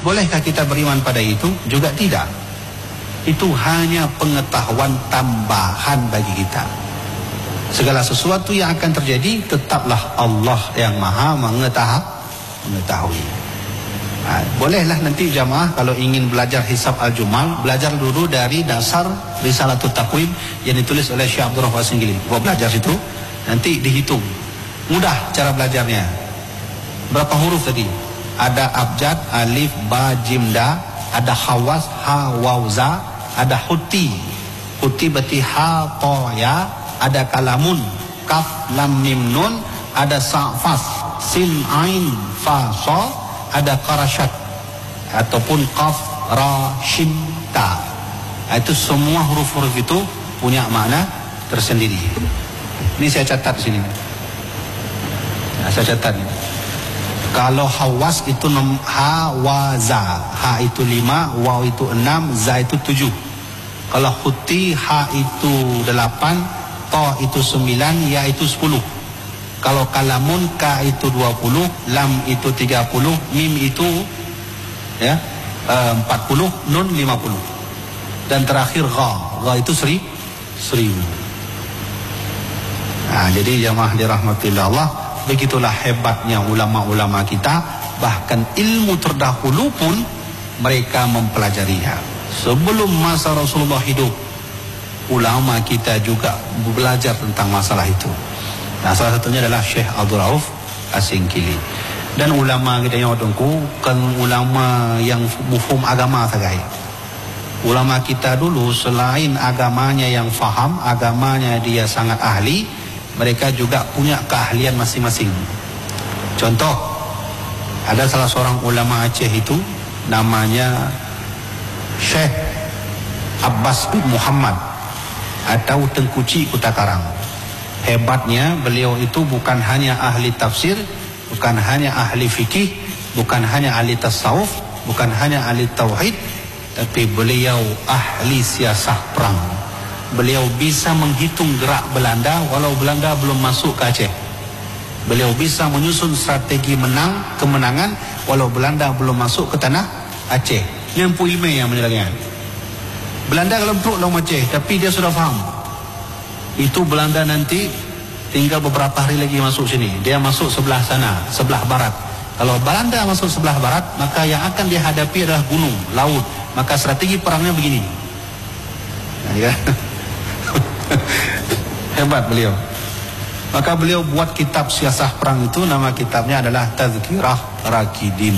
Bolehkah kita beriman pada itu? Juga tidak. Itu hanya pengetahuan tambahan bagi kita. Segala sesuatu yang akan terjadi tetaplah Allah yang maha mengetahui. Bolehlah nanti jamaah kalau ingin belajar hisab al-jumal, belajar dulu dari dasar Risalatul Taqwim yang ditulis oleh Syekh Abdul Rahman Singgili. Belajar situ, nanti dihitung. Mudah cara belajarnya. Berapa huruf tadi? Ada abjad, alif, ba, jim, da. Ada hawas, ha, waw, za. Ada huti. Huti berarti ha, to, ya. Ada kalamun, kaf, lam, mim, nun. Ada sa'fas, sin, ain, fa, so. Ada qarashat ataupun qaf, ra, shin, ta. Itu semua huruf-huruf itu punya makna tersendiri. Ini saya catat sini. Saya catat ini. Kalau hawas itu ha, wa, za. Ha itu 5, waw itu 6, za itu 7. Kalau huti ha itu 8, to itu 9, ya itu 10. Kalau kalamun ka itu 20, lam itu 30, mim itu 40, nun 50. Dan terakhir gha itu 1000. Jadi jamaah dirahmatillah Allah, begitulah hebatnya ulama-ulama kita. Bahkan ilmu terdahulu pun mereka mempelajarinya. Sebelum masa Rasulullah hidup, ulama kita juga belajar tentang masalah itu. Nah, salah satunya adalah Syekh Abdul Rauf As-Singkili. Dan ulama kita yang wadungku kan ulama yang mufhum agama sagai. Ulama kita dulu selain agamanya yang faham, agamanya dia sangat ahli, mereka juga punya keahlian masing-masing. Contoh, ada salah seorang ulama Aceh itu namanya Syekh Abbas bin Muhammad atau Tengkuci Kutakarang. Hebatnya beliau itu bukan hanya ahli tafsir, bukan hanya ahli fikih, bukan hanya ahli tasawuf, bukan hanya ahli tauhid, tapi beliau ahli siasah perang. Beliau bisa menghitung gerak Belanda walau Belanda belum masuk ke Aceh. Beliau bisa menyusun strategi kemenangan walau Belanda belum masuk ke tanah Aceh. Ini Empu Ilme yang menyerangnya. Belanda kalau duduk dalam Aceh, tapi dia sudah faham. Itu Belanda nanti tinggal beberapa hari lagi masuk sini. Dia masuk sebelah sana, sebelah barat. Kalau Belanda masuk sebelah barat, maka yang akan dihadapi adalah gunung, laut. Maka strategi perangnya begini. Hebat beliau. Maka beliau buat kitab siasah perang itu, nama kitabnya adalah Tazkirah Rakidin.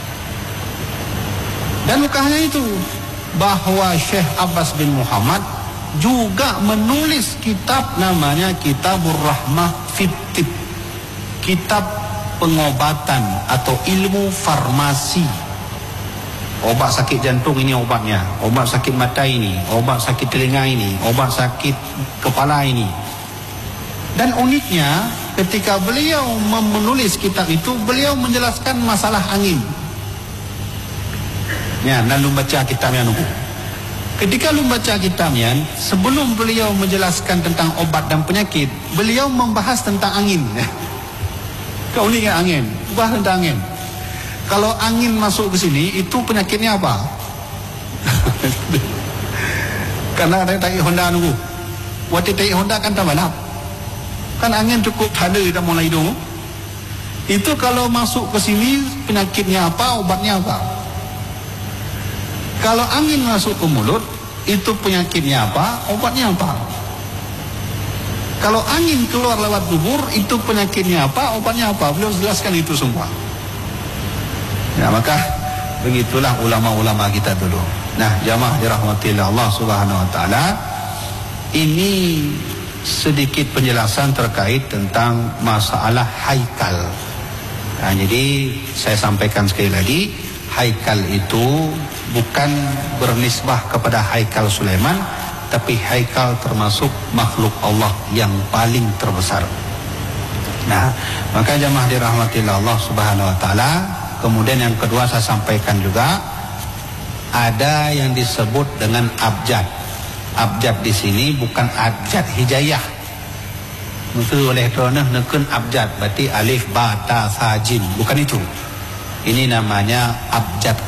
Dan bukan hanya itu, bahwa Syekh Abbas bin Muhammad juga menulis kitab namanya Kitabur Rahmah Fit-Tib, kitab pengobatan atau ilmu farmasi. Obat sakit jantung ini obatnya, obat sakit mata ini, obat sakit telinga ini, obat sakit kepala ini. Dan uniknya ketika beliau menulis kitab itu, beliau menjelaskan masalah angin. Ya, dan lu baca kitabnya nunggu. Ketika lu baca kitabnya, sebelum beliau menjelaskan tentang obat dan penyakit, beliau membahas tentang angin. Keunikan angin, bahas tentang angin. Kalau angin masuk ke sini, itu penyakitnya apa? Karena ada tarik Honda nunggu. Waktu tarik Honda kan tak balap. Kan angin cukup ada dah mulai hidung. Itu kalau masuk ke sini, penyakitnya apa, obatnya apa? Kalau angin masuk ke mulut, itu penyakitnya apa, obatnya apa? Kalau angin keluar lewat dubur, itu penyakitnya apa, obatnya apa? Beliau jelaskan itu semua. Ya, maka begitulah ulama-ulama kita dulu. Nah, jamaah dirahmatillah Allah Subhanahu wa taala, ini sedikit penjelasan terkait tentang masalah haikal. Nah, jadi saya sampaikan sekali lagi, haikal itu bukan bernisbah kepada haikal Sulaiman, tapi haikal termasuk makhluk Allah yang paling terbesar. Nah, maka jamaah dirahmatillah Allah Subhanahu wa taala, kemudian yang kedua saya sampaikan juga, ada yang disebut dengan abjad. Abjad di sini bukan abjad hijayah. Itu oleh kerana nekun abjad berarti alif ba ta sa jim, bukan itu. Ini namanya abjad